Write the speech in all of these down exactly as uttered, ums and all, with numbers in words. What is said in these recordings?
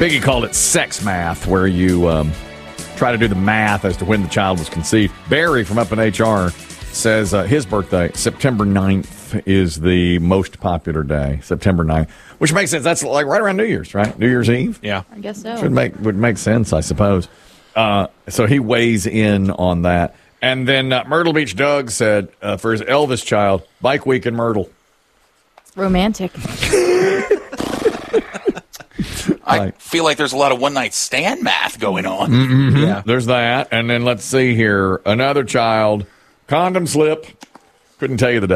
Biggie called it sex math, where you um, try to do the math as to when the child was conceived. Barry from up in H R says uh, his birthday, September ninth, is the most popular day, September ninth, which makes sense. That's like right around New Year's, right? New Year's Eve? Yeah. I guess so. Should make, would make sense, I suppose. Uh, so he weighs in on that. And then uh, Myrtle Beach Doug said uh, for his Elvis child, Bike Week in Myrtle. Romantic. I feel like there's a lot of one-night stand math going on. Mm-hmm. Yeah. There's that. And then let's see here. Another child, condom slip. Couldn't tell you the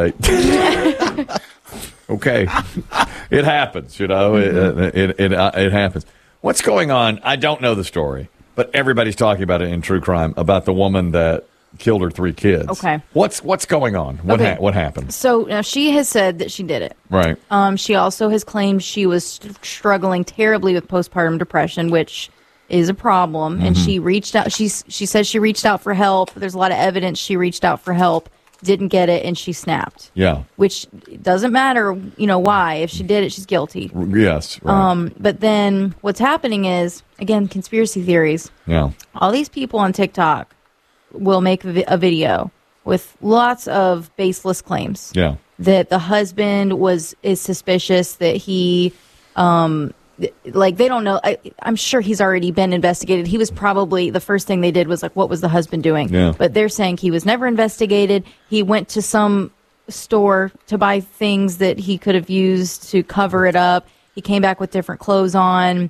date. Okay. It happens, you know. Mm-hmm. It, it, it, uh, it happens. What's going on? I don't know the story, but everybody's talking about it in true crime, about the woman that killed her three kids. Okay. What's what's going on? What Okay. ha- what happened? So now she has said that she did it. Right. Um, she also has claimed she was st- struggling terribly with postpartum depression, which is a problem. Mm-hmm. And she reached out. She's she says she reached out for help. There's a lot of evidence she reached out for help, didn't get it, and she snapped. Yeah. Which doesn't matter, you know, why. If she did it, she's guilty. Yes. Right. Um, but then what's happening is, again, conspiracy theories. yeah. All these people on TikTok will make a, vi- a video with lots of baseless claims. Yeah. That the husband was is suspicious, that he um th- like they don't know. I, I'm sure he's already been investigated. He was probably the first thing they did was like, what was the husband doing? Yeah. But they're saying he was never investigated. He went to some store to buy things that he could have used to cover it up. He came back with different clothes on.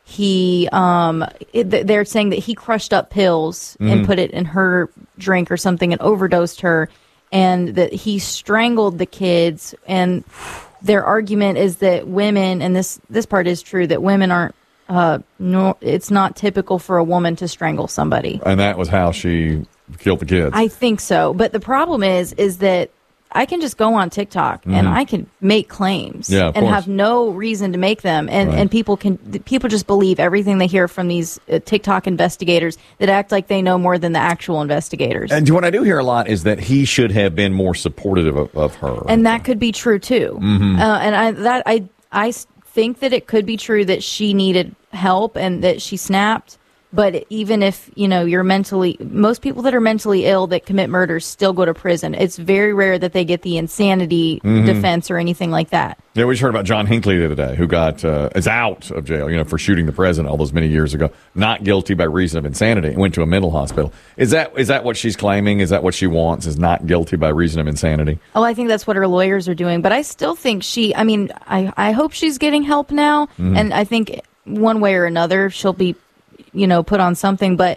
He um it, they're saying that he crushed up pills Mm-hmm. and put it in her drink or something and overdosed her, and that he strangled the kids. And their argument is that women, and this this part is true, that women aren't uh no it's not typical for a woman to strangle somebody. And that was how she killed the kids. I think so. But the problem is is that I can just go on TikTok and I can make claims Yeah, of and course. have no reason to make them. And, Right. and people can people just believe everything they hear from these uh, TikTok investigators that act like they know more than the actual investigators. And what I do hear a lot is that he should have been more supportive of, of her. And that could be true too. Mm-hmm. Uh, and I that I I s- think that it could be true that she needed help and that she snapped. But even if, you know, you're mentally, most people that are mentally ill that commit murders still go to prison. It's very rare that they get the insanity Mm-hmm. defense or anything like that. Yeah, we just heard about John Hinckley the other day, who got uh, is out of jail, you know, for shooting the president all those many years ago. Not guilty by reason of insanity, and went to a mental hospital. Is that is that what she's claiming? Is that what she wants? Is not guilty by reason of insanity? Oh, I think that's what her lawyers are doing. But I still think she, I mean, I, I hope she's getting help now. Mm-hmm. And I think one way or another, she'll be, you know, put on something. But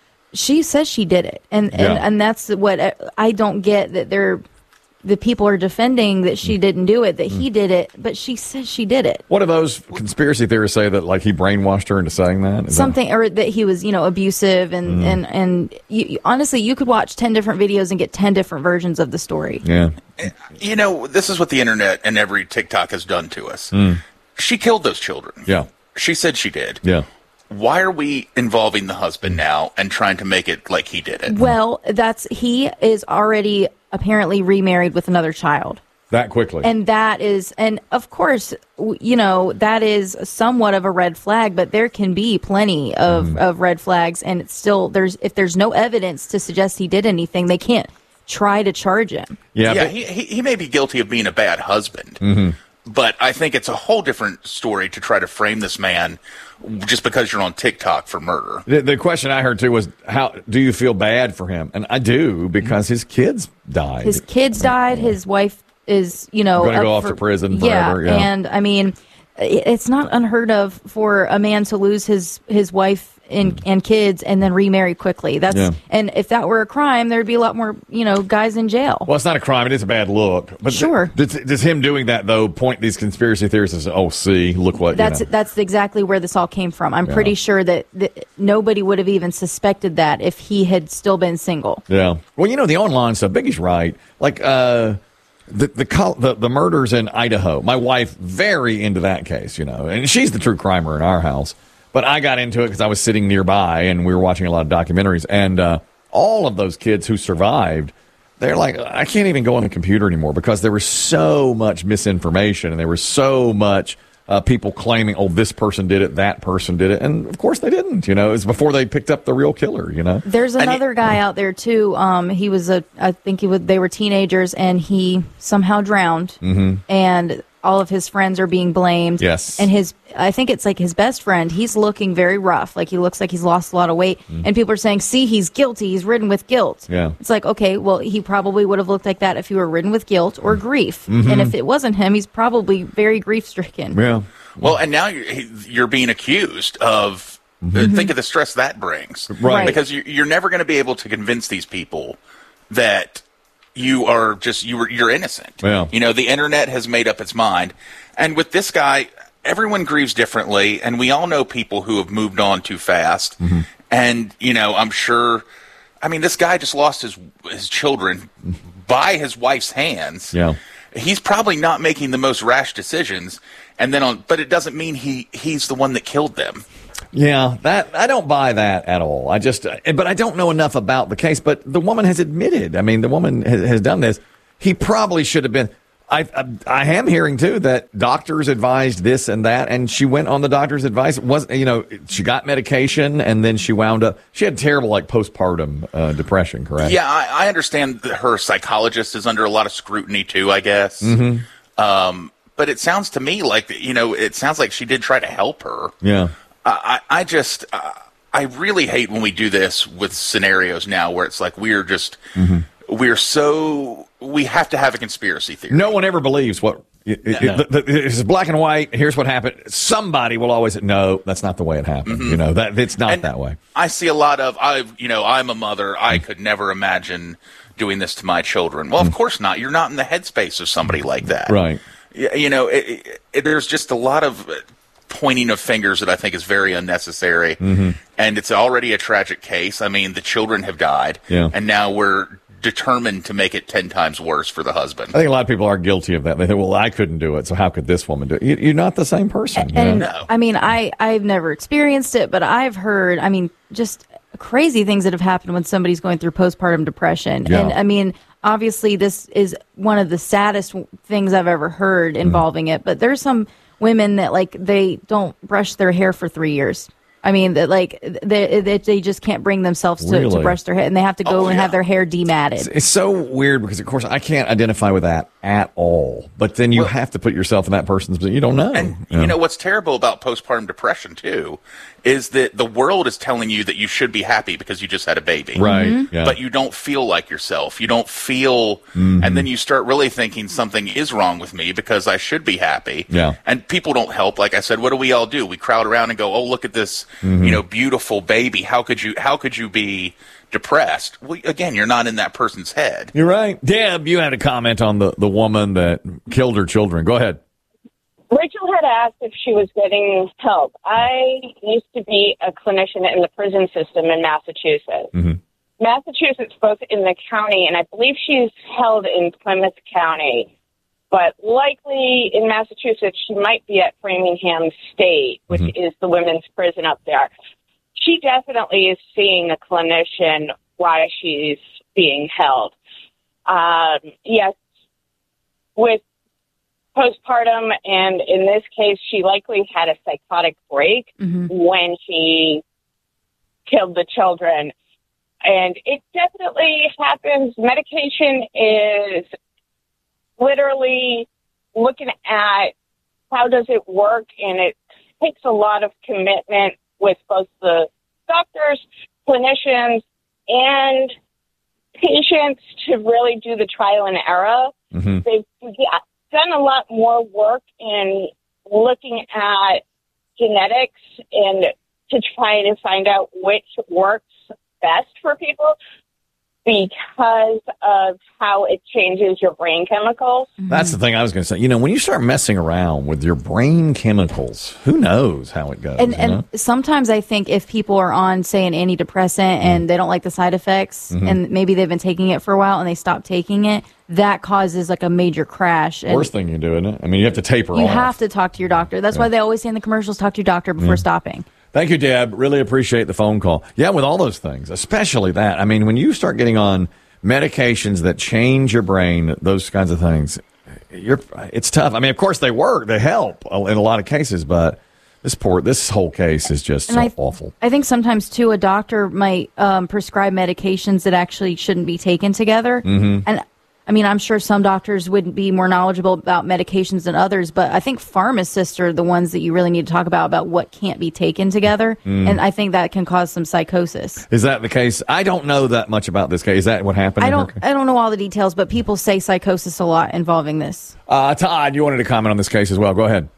she says she did it. And, Yeah. and, and that's what I don't get, that they're, the people are defending that she didn't do it, that he did it, but she says she did it. What do those conspiracy theorists say, that like he brainwashed her into saying that? Is Something, or that he was, you know, abusive, and and and you, you- honestly, you could watch ten different videos and get ten different versions of the story. That, yeah. You know, this is what the internet and every TikTok has done to us. She killed those children. Yeah. She said she did. Yeah. Why are we involving the husband now and trying to make it like he did it? Well, that's he is already apparently remarried with another child. That quickly. And that is, and of course, w- you know, that is somewhat of a red flag, but there can be plenty of, of red flags. And it's still, there's, if there's no evidence to suggest he did anything, they can't try to charge him. yeah. yeah, but- he, he he may be guilty of being a bad husband, but I think it's a whole different story to try to frame this man just because you're on TikTok for murder. The, the question I heard too was, how do you feel bad for him? And I do, because his kids died. His kids died. His wife is, you know, Gonna go up off to prison forever, yeah. And I mean, it- it's not unheard of for a man to lose his his wife and and kids and then remarry quickly. That's Yeah. and if that were a crime, there'd be a lot more, you know, guys in jail. Well, it's not a crime. It is a bad look. But Sure. Does, does him doing that, though, point these conspiracy theorists and say, oh, see, look what, That's you know. that's exactly where this all came from. I'm Yeah. pretty sure that, that nobody would have even suspected that if he had still been single. Yeah. Well, you know, the online stuff, Biggie's right. Like, uh, the, the, col- the, the murders in Idaho, my wife, very into that case, you know, and she's the true crimer in our house. But I got into it because I was sitting nearby and we were watching a lot of documentaries. And uh, all of those kids who survived, they're like, I can't even go on the computer anymore because there was so much misinformation and there was so much uh, people claiming, oh, this person did it, that person did it. And, of course, they didn't. You know, it's before they picked up the real killer, you know. There's another guy out there, too. Um, he was a, I think he was, they were teenagers, and he somehow drowned. Mm-hmm. And all of his friends are being blamed. Yes. And his, I think it's like his best friend, he's looking very rough. Like, he looks like he's lost a lot of weight. Mm. And people are saying, see, he's guilty. He's ridden with guilt. Yeah. It's like, okay, well, he probably would have looked like that if he were ridden with guilt or grief. Mm-hmm. And if it wasn't him, he's probably very grief-stricken. Yeah. Well, and now you're, you're being accused of, mm-hmm. think of the stress that brings. Right. Because you, you're never going to be able to convince these people that you are just, you were, you're innocent. Yeah. You know, the internet has made up its mind. And with this guy, everyone grieves differently, and we all know people who have moved on too fast. Mm-hmm. And, you know, I'm sure, I mean, this guy just lost his his children by his wife's hands. Yeah. He's probably not making the most rash decisions, and then on, but it doesn't mean he, he's the one that killed them. Yeah, that I don't buy that at all. I just, but I don't know enough about the case. But the woman has admitted. I mean, the woman has, has done this. He probably should have been. I, I I am hearing too that doctors advised this and that, and she went on the doctor's advice. It wasn't, you know, she got medication, and then she wound up. She had terrible like postpartum uh, depression, correct? Yeah, I, I understand that her psychologist is under a lot of scrutiny too, I guess. Mm-hmm. Um, but it sounds to me like, you know, it sounds like she did try to help her. Yeah. I, I just, uh, I really hate when we do this with scenarios now where it's like we're just, mm-hmm. we're so, we have to have a conspiracy theory. No one ever believes what, it, no. it, the, the, it's black and white, here's what happened. Somebody will always say, no, that's not the way it happened. Mm-hmm. You know, that it's not and that way. I see a lot of, I, you know, I'm a mother. I could never imagine doing this to my children. Well, of course not. You're not in the headspace of somebody like that. Right. You, you know, it, it, there's just a lot of pointing of fingers that I think is very unnecessary. Mm-hmm. And it's already a tragic case. I mean, the children have died. Yeah. And now we're determined to make it ten times worse for the husband. I think a lot of people are guilty of that. They think, well, I couldn't do it, so how could this woman do it? You, you're not the same person. And, you know? No. I mean, I, I've never experienced it, but I've heard, I mean, just crazy things that have happened when somebody's going through postpartum depression. Yeah. And I mean, obviously this is one of the saddest things I've ever heard involving mm. it, but there's some women that like they don't brush their hair for three years. I mean, that like they, they they just can't bring themselves to, Really? to brush their hair, and they have to go Oh, and yeah. have their hair dematted. It's so weird because, of course, I can't identify with that at all. But then you Well- have to put yourself in that person's position. You don't know. And you know what's terrible about postpartum depression too is that the world is telling you that you should be happy because you just had a baby. Right. Mm-hmm. Yeah. But you don't feel like yourself. You don't feel, mm-hmm. and then you start really thinking something is wrong with me because I should be happy. Yeah. And people don't help. Like I said, what do we all do? We crowd around and go, "Oh, look at this, Mm-hmm. you know, beautiful baby. How could you? How could you be depressed?" Well, again, you're not in that person's head. You're right. Deb, you had a comment on the, the woman that killed her children. Go ahead. Rachel had asked if she was getting help. I used to be a clinician in the prison system in Massachusetts. Mm-hmm. Massachusetts, both in the county, and I believe she's held in Plymouth County, but likely in Massachusetts, she might be at Framingham State, which mm-hmm. is the women's prison up there. She definitely is seeing a clinician while she's being held. Um, yes, with postpartum, and in this case, she likely had a psychotic break mm-hmm. when she killed the children. And it definitely happens. Medication is literally looking at how does it work, and it takes a lot of commitment with both the doctors, clinicians, and patients to really do the trial and error. Mm-hmm. They've yeah, done a lot more work in looking at genetics and to try to find out which works best for people because of how it changes your brain chemicals. That's the thing I was going to say. You know, when you start messing around with your brain chemicals, who knows how it goes? And, you and know? sometimes I think if people are on, say, an antidepressant and mm. they don't like the side effects, mm-hmm. and maybe they've been taking it for a while and they stop taking it, that causes like a major crash. And worst thing you do, isn't it? I mean, you have to taper you off. have to talk to your doctor. That's yeah. why they always say in the commercials, talk to your doctor before yeah. stopping. Thank you, Deb. Really appreciate the phone call. Yeah, with all those things, especially that. I mean, when you start getting on medications that change your brain, those kinds of things, you're. It's tough. I mean, of course they work, they help in a lot of cases, but this poor, this whole case is just so I, awful. I think sometimes too, a doctor might um, prescribe medications that actually shouldn't be taken together, Mm-hmm. and. I mean, I'm sure some doctors would be more knowledgeable about medications than others, but I think pharmacists are the ones that you really need to talk about, about what can't be taken together. Mm. And I think that can cause some psychosis. Is that the case? I don't know that much about this case. Is that what happened? I in her don't case? I don't know all the details, but people say psychosis a lot involving this. Uh, Todd, you wanted to comment on this case as well. Go ahead.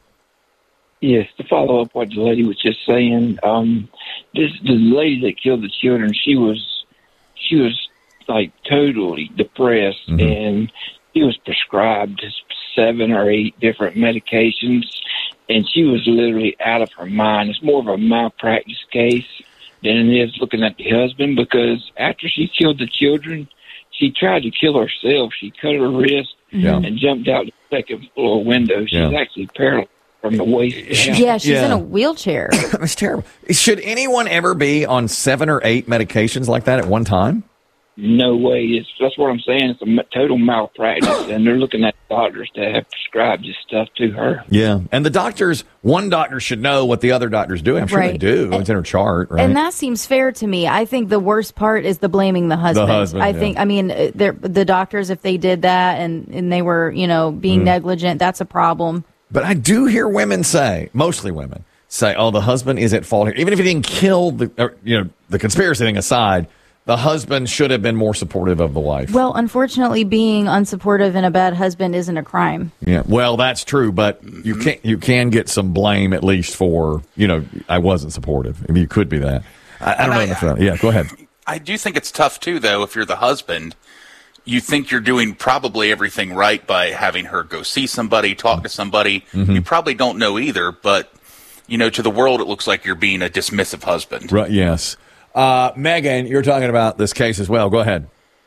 Yes, to follow up what the lady was just saying, um, this the lady that killed the children, she was she was like totally depressed, Mm-hmm. and she was prescribed seven or eight different medications, and she was literally out of her mind. It's more of a malpractice case than it is looking at the husband, because after she killed the children, she tried to kill herself. She cut her wrist Yeah. and jumped out the second floor window. She's Yeah. actually paralyzed from the waist down. Yeah, she's Yeah. in a wheelchair. It's terrible. Should anyone ever be on seven or eight medications like that at one time? No way. It's, that's what I'm saying. It's a m- total malpractice, and they're looking at doctors to have prescribed this stuff to her. Yeah. And the doctors, one doctor should know what the other doctor's doing. I'm sure they Right. do. It's in her chart, right? And that seems fair to me. I think the worst part is the blaming the husband. husband, I yeah. think, I mean, uh, they're- the doctors, if they did that and, and they were, you know, Mm. being negligent, that's a problem. But I do hear women say, mostly women, say, oh, the husband is at fault here. Even if he didn't kill the, or, you know, the conspiracy thing aside, the husband should have been more supportive of the wife. Well, unfortunately, being unsupportive and a bad husband isn't a crime. Yeah, well, that's true, but you can you can get some blame at least for, you know, I wasn't supportive. I mean, you could be that. I, I don't know I- enough about it. Yeah, go ahead. I do think it's tough too, though. If you're the husband, you think you're doing probably everything right by having her go see somebody, talk to somebody. Mm-hmm. You probably don't know either, but you know, to the world, it looks like you're being a dismissive husband. Right, yes. Uh, Megan, you're talking about this case as well. Go ahead.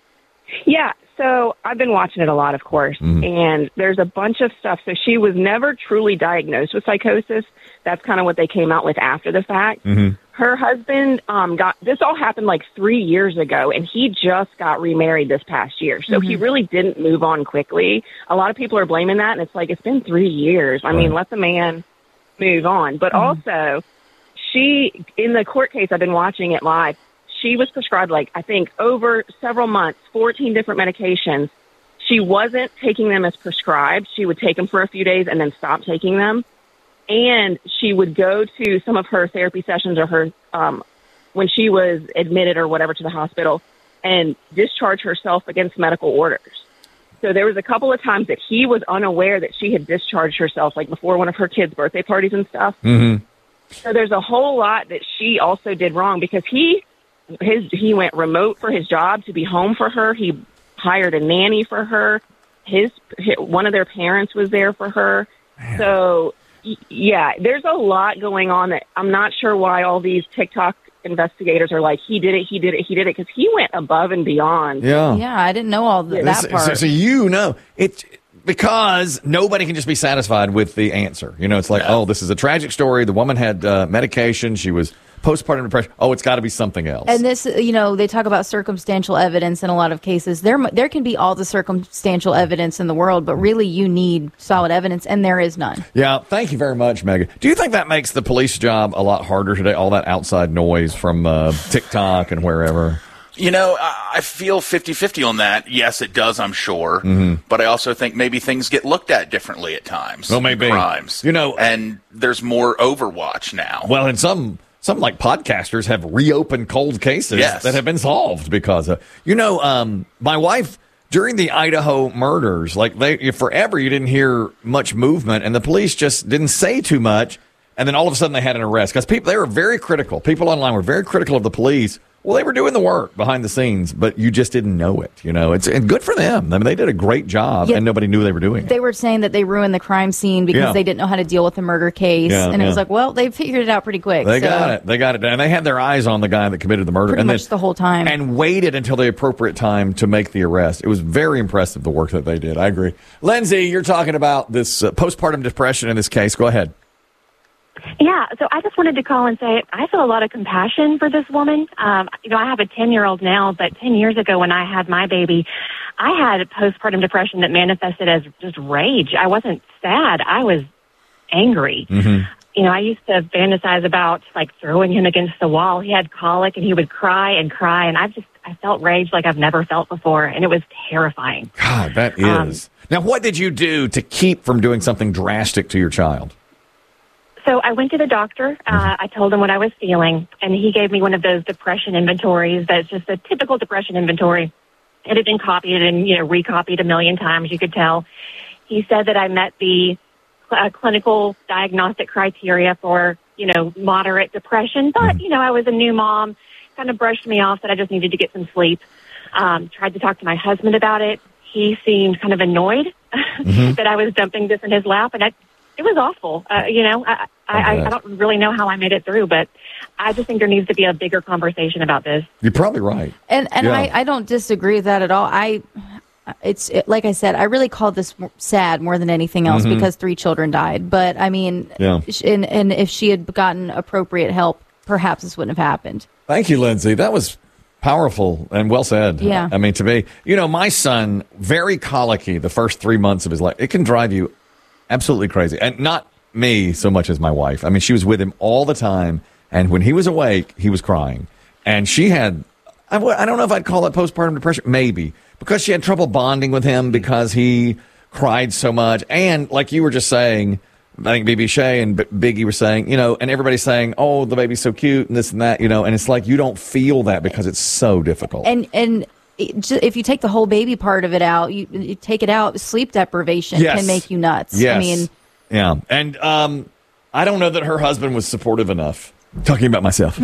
Yeah, so I've been watching it a lot, of course, and there's a bunch of stuff. So she was never truly diagnosed with psychosis. That's kind of what they came out with after the fact. Her husband um, got this all happened like three years ago, and he just got remarried this past year. So he really didn't move on quickly. A lot of people are blaming that, and it's like it's been three years. I mean, Right. let the man move on. But also, she in the court case, I've been watching it live. She was prescribed, like, I think, over several months, fourteen different medications. She wasn't taking them as prescribed. She would take them for a few days and then stop taking them. And she would go to some of her therapy sessions or her, um, when she was admitted or whatever to the hospital, and discharge herself against medical orders. So there was a couple of times that he was unaware that she had discharged herself, like before one of her kids' birthday parties and stuff. Mm-hmm. So there's a whole lot that she also did wrong, because he his he went remote for his job to be home for her. He hired a nanny for her. His, his one of their parents was there for her. Man. So y- yeah, there's a lot going on that I'm not sure why all these TikTok investigators are like, he did it, he did it, he did it, because he went above and beyond. Yeah. Yeah, I didn't know all the, that So- part. So, so you know it because nobody can just be satisfied with the answer. You know, it's like, oh, this is a tragic story. The woman had uh, medication. She was postpartum depression. Oh, it's got to be something else. And this, you know, they talk about circumstantial evidence in a lot of cases. There, there can be all the circumstantial evidence in the world, but really, you need solid evidence, and there is none. Yeah, thank you very much, Megan. Do you think that makes the police job a lot harder today? All that outside noise from uh, TikTok and wherever. You know, I I feel fifty-fifty on that. Yes, it does, I'm sure. Mm-hmm. But I also think maybe things get looked at differently at times. Well, maybe. Crimes. You know- and there's more overwatch now. Well, and some some like podcasters have reopened cold cases Yes. that have been solved because of, you know, um, my wife during the Idaho murders, like they forever you didn't hear much movement, and the police just didn't say too much, and then all of a sudden they had an arrest because people they were very critical. People online were very critical of the police. Well, they were doing the work behind the scenes, but you just didn't know it. You know, it's and good for them. I mean, they did a great job, Yeah. and nobody knew they were doing it. They were saying that they ruined the crime scene because Yeah. they didn't know how to deal with a murder case, Yeah, and it was yeah. like, well, they figured it out pretty quick. They so got it. They got it. And they had their eyes on the guy that committed the murder. Pretty and much the whole time. And waited until the appropriate time to make the arrest. It was very impressive, the work that they did. I agree. Lindsay, you're talking about this uh, postpartum depression in this case. Go ahead. Yeah, so I just wanted to call and say I feel a lot of compassion for this woman. Um, you know, I have a ten-year-old now, but ten years ago when I had my baby, I had postpartum depression that manifested as just rage. I wasn't sad. I was angry. Mm-hmm. You know, I used to fantasize about like throwing him against the wall. He had colic and he would cry and cry. And I just, I felt rage like I've never felt before. And it was terrifying. God, that Um, is. Now, what did you do to keep from doing something drastic to your child? So I went to the doctor. Uh, I told him what I was feeling, and he gave me one of those depression inventories that's just a typical depression inventory. It had been copied and, you know, recopied a million times, you could tell. He said that I met the uh, clinical diagnostic criteria for, you know, moderate depression. But, you know, I was a new mom, kind of brushed me off that I just needed to get some sleep. Um, tried to talk to my husband about it. He seemed kind of annoyed mm-hmm. that I was dumping this in his lap, and I, it was awful. Uh, you know, I, I, I don't really know how I made it through, but I just think there needs to be a bigger conversation about this. You're probably right. And and Yeah. I, I don't disagree with that at all. I it's it, like I said, I really called this sad more than anything else Mhm. because three children died. But I mean, Yeah. sh- and and if she had gotten appropriate help, perhaps this wouldn't have happened. Thank you, Lindsay. That was powerful and well said. Yeah. I mean, to me, you know, my son, very colicky the first three months of his life. It can drive you absolutely crazy. And not me so much as my wife. I mean, she was with him all the time. And when he was awake, he was crying. And she had, I, w- I don't know if I'd call it postpartum depression. Maybe. Because she had trouble bonding with him because he cried so much. And like you were just saying, I think B B Shea and B- Biggie were saying, you know, and everybody's saying, oh, the baby's so cute and this and that, you know, and it's like you don't feel that because it's so difficult. And and it, ju- if you take the whole baby part of it out, you, you take it out. Sleep deprivation Yes. can make you nuts. Yes. I mean, yeah. And um, I don't know that her husband was supportive enough. Talking about myself.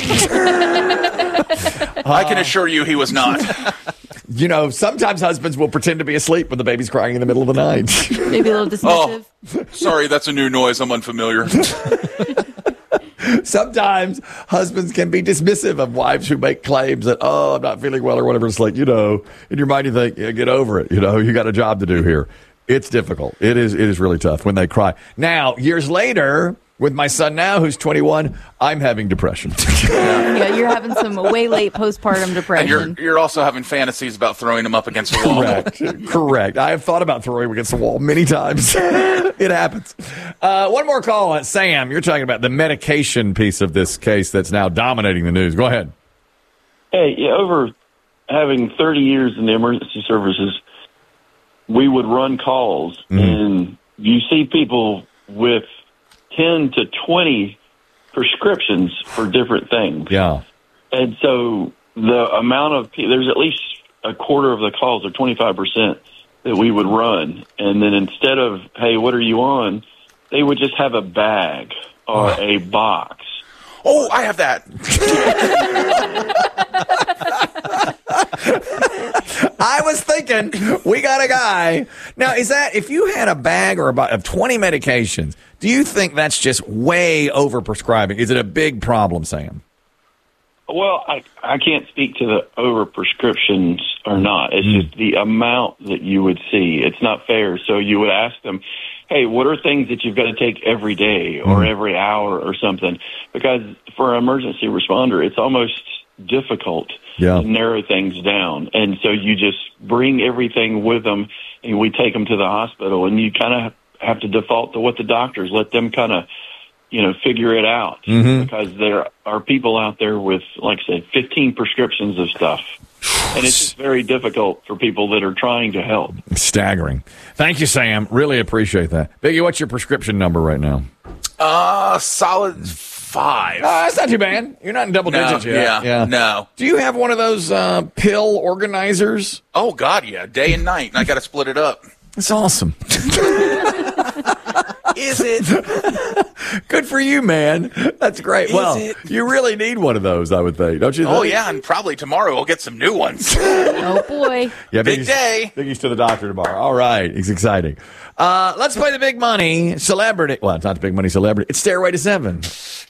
I can assure you he was not. You know, sometimes husbands will pretend to be asleep when the baby's crying in the middle of the night. maybe a little dismissive. Oh, sorry, that's a new noise. I'm unfamiliar. Sometimes husbands can be dismissive of wives who make claims that, oh, I'm not feeling well or whatever. It's like, you know, in your mind you think, yeah, get over it. You know, you got a job to do here. It's difficult. It is, it is really tough when they cry. Now, years later, with my son now, who's twenty-one, I'm having depression. Yeah, you're having some way late postpartum And depression. you're you're also having fantasies about throwing him up against a wall. Correct. Correct. I have thought about throwing him against the wall many times. It happens. Uh, one more call. Uh, Sam, you're talking about the medication piece of this case that's now dominating the news. Go ahead. Hey, yeah, over having thirty years in the emergency services, we would run calls, Mhm. and you see people with ten to twenty prescriptions for different things. Yeah. And so the amount of pe- there's at least a quarter of the calls, or twenty-five percent, that we would run. And then instead of, hey, what are you on? They would just have a bag or a box. Oh, I have that. I was thinking, we got a guy. Now, is that, if you had a bag or a bo- of twenty medications, do you think that's just way over prescribing? Is it a big problem, Sam? Well, I, I can't speak to the over prescriptions or not. It's just the amount that you would see. It's not fair. So you would ask them, hey, what are things that you've got to take every day or every hour or something? Because for an emergency responder, it's almost difficult Yeah. to narrow things down. And so you just bring everything with them, and we take them to the hospital, and you kind of have to default to what the doctors, let them kind of, you know, figure it out. Mhm. Because there are people out there with, like I said, fifteen prescriptions of stuff. And it's just very difficult for people that are trying to help. Staggering. Thank you, Sam. Really appreciate that. Biggie, what's your prescription number right now? Uh, solid five. Uh, that's not too bad. You're not in double No, digits yet. yeah, no. Do you have one of those uh, pill organizers? Oh, God, yeah. Day and night. And I got to split it up. That's awesome. Is it? Good for you, man. That's great. Is well, it? you really need one of those, I would think, don't you? Oh, think? yeah. And probably tomorrow we'll get some new ones. Oh boy. Yeah, Big Biggie's- day. Biggie's to the doctor tomorrow. All right. It's exciting. Uh, let's play the big money celebrity. Well, it's not the big money celebrity. It's Stairway to Seven.